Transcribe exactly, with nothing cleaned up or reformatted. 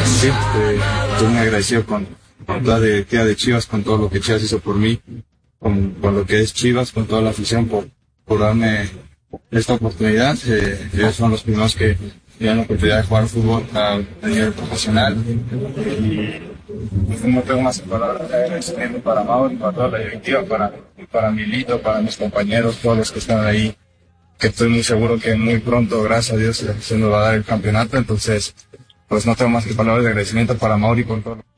Sí, eh, estoy muy agradecido con, con toda la directiva de Chivas, con todo lo que Chivas hizo por mí, con, con lo que es Chivas, con toda la afición por, por darme esta oportunidad. Eh, ellos son los primeros que me dan la oportunidad de jugar fútbol a, a nivel profesional. Y pues, no tengo más palabras de agradecimiento para Mauro, para toda la directiva, para, para Milito, para mis compañeros, todos los que están ahí, que estoy muy seguro que muy pronto, gracias a Dios, se nos va a dar el campeonato. Entonces, pues no tengo más que palabras de agradecimiento para Mauri por todo.